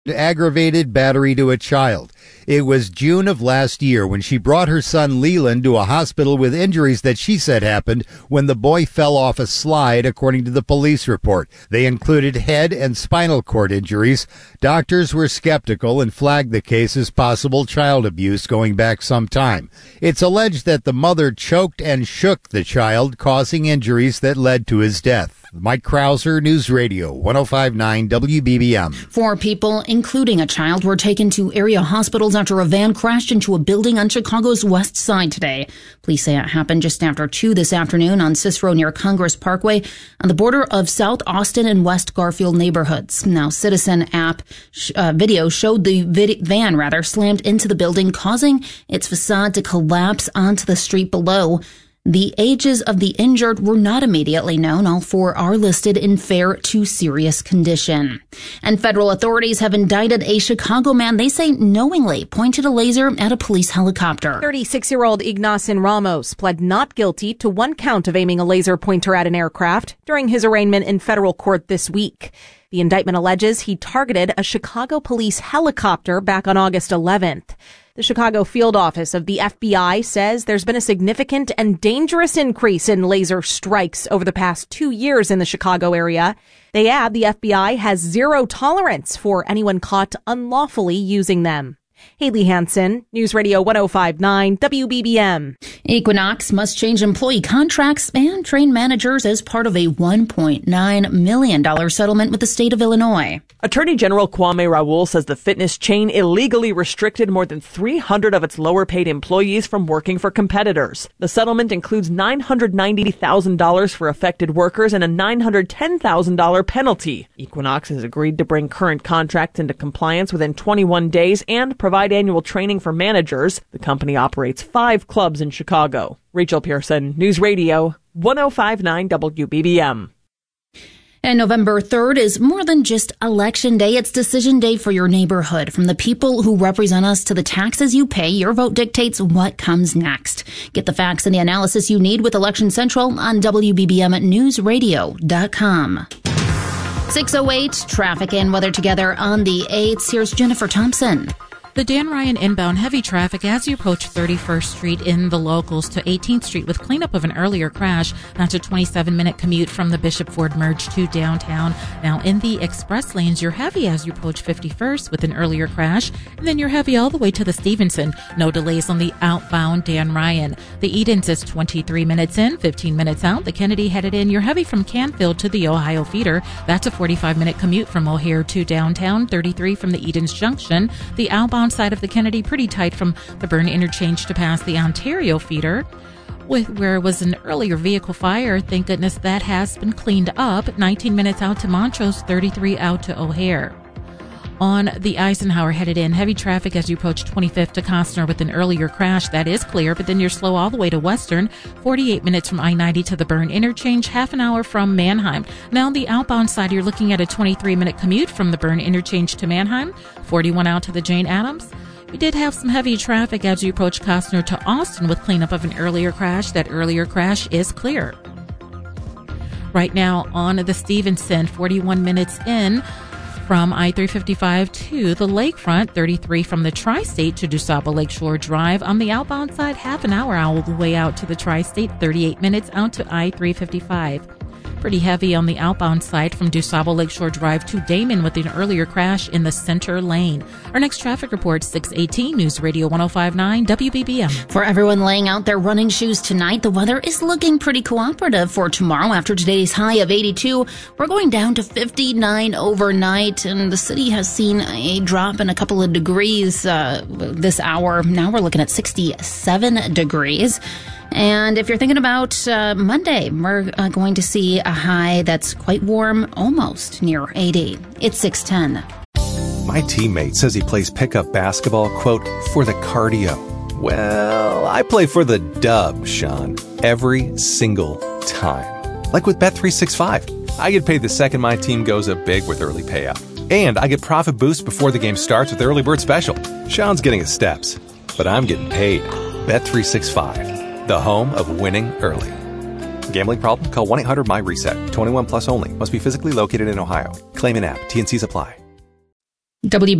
aggravated battery to a child. It was June of last year when she brought her son Leland to a hospital with injuries that she said happened when the boy fell off a slide, according to the police report. They included head and spinal cord injuries. Doctors were skeptical and flagged the case as possible child abuse going back some time. It's alleged that the mother choked and shook the child, causing injuries that led to his death. Mike Krauser, News Radio 105.9 WBBM. 4 people, including a child, were taken to area hospitals after a van crashed into a building on Chicago's west side today. Police say it happened just after 2 this afternoon on Cicero near Congress Parkway on the border of South Austin and West Garfield neighborhoods. Now, Citizen app video showed the van slammed into the building, causing its facade to collapse onto the street below. The ages of the injured were not immediately known. All 4 are listed in fair to serious condition. And federal authorities have indicted a Chicago man they say knowingly pointed a laser at a police helicopter. 36-year-old Ignacio Ramos pled not guilty to 1 count of aiming a laser pointer at an aircraft during his arraignment in federal court this week. The indictment alleges he targeted a Chicago police helicopter back on August 11th. The Chicago field office of the FBI says there's been a significant and dangerous increase in laser strikes over the past 2 years in the Chicago area. They add the FBI has zero tolerance for anyone caught unlawfully using them. Haley Hansen, News Radio 105.9 WBBM. Equinox must change employee contracts and train managers as part of a $1.9 million settlement with the state of Illinois. Attorney General Kwame Raoul says the fitness chain illegally restricted more than 300 of its lower-paid employees from working for competitors. The settlement includes $990,000 for affected workers and a $910,000 penalty. Equinox has agreed to bring current contracts into compliance within 21 days and provide annual training for managers. The company operates 5 clubs in Chicago. Rachel Pearson, News Radio 105.9 WBBM. And November 3rd is more than just election day. It's decision day for your neighborhood. From the people who represent us to the taxes you pay, your vote dictates what comes next. Get the facts and the analysis you need with Election Central on WBBMNewsRadio.com. 6:08, traffic and weather together on the 8th. Here's Jennifer Thompson. The Dan Ryan inbound heavy traffic as you approach 31st Street in the locals to 18th Street with cleanup of an earlier crash. That's a 27-minute commute from the Bishop Ford merge to downtown. Now in the express lanes, you're heavy as you approach 51st with an earlier crash. And then you're heavy all the way to the Stevenson. No delays on the outbound Dan Ryan. The Edens is 23 minutes in, 15 minutes out. The Kennedy headed in. You're heavy from Canfield to the Ohio feeder. That's a 45-minute commute from O'Hare to downtown. 33 from the Edens Junction. The outbound side of the Kennedy pretty tight from the Byrne interchange to past the Ontario feeder. Where was an earlier vehicle fire, thank goodness that has been cleaned up. 19 minutes out to Montrose, 33 out to O'Hare. On the Eisenhower headed in, heavy traffic as you approach 25th to Costner with an earlier crash. That is clear, but then you're slow all the way to Western. 48 minutes from I-90 to the Byrne interchange, half an hour from Manheim. Now on the outbound side, you're looking at a 23-minute commute from the Byrne interchange to Manheim. 41 out to the Jane Addams. We did have some heavy traffic as you approach Costner to Austin with cleanup of an earlier crash. That earlier crash is clear. Right now on the Stevenson, 41 minutes in from I-355 to the lakefront, 33 from the Tri-State to DuSable Lakeshore Drive. On the outbound side, half an hour all the way out to the Tri-State, 38 minutes out to I-355. Pretty heavy on the outbound side from DuSable Lakeshore Drive to Damon with an earlier crash in the center lane. Our next traffic report, 6:18, News Radio 105.9 WBBM. For everyone laying out their running shoes tonight, the weather is looking pretty cooperative for tomorrow. After today's high of 82, we're going down to 59 overnight, and the city has seen a drop in a couple of degrees this hour. Now we're looking at 67 degrees. And if you're thinking about Monday, we're going to see a high that's quite warm, almost near 80. It's 6:10. My teammate says he plays pickup basketball, quote, for the cardio. Well, I play for the dub, Sean, every single time. Like with Bet365. I get paid the second my team goes up big with early payout. And I get profit boost before the game starts with Early Bird Special. Sean's getting his steps, but I'm getting paid. Bet365, the home of winning early. Gambling problem? Call 1-800-MY-RESET. 21 plus only. Must be physically located in Ohio. Claim in app. T&Cs apply. WB